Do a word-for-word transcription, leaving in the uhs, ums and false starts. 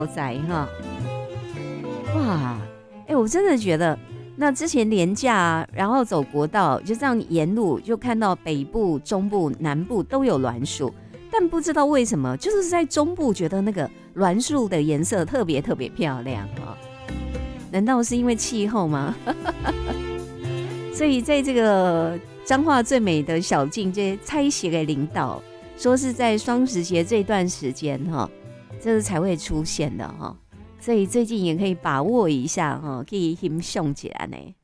在哈，哇，哎、欸，我真的觉得，那之前连假、啊，然后走国道，就这样沿路就看到北部、中部、南部都有栾树，但不知道为什么，就是在中部觉得那个栾树的颜色特别特别漂亮啊、哦，难道是因为气候吗？所以在这个彰化最美的小径，这拆斜给领导说是在双十节这段时间哈，这是才会出现的哈，所以最近也可以把握一下哈，可以欣赏起来呢。